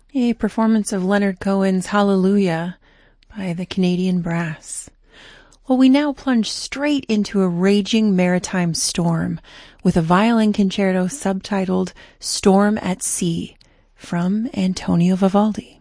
a performance of Leonard Cohen's Hallelujah by the Canadian Brass. Well, we now plunge straight into a raging maritime storm with a violin concerto subtitled Storm at Sea from Antonio Vivaldi.